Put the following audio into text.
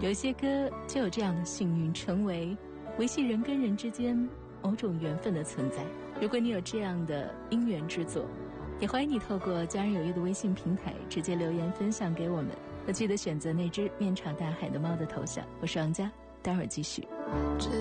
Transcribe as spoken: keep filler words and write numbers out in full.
有些歌就有这样的幸运，成为维系人跟人之间某种缘分的存在。如果你有这样的因缘之作，也欢迎你透过家人有约的微信平台直接留言分享给我们。那记得选择那只面朝大海的猫的头像。我是王佳，待会儿继续。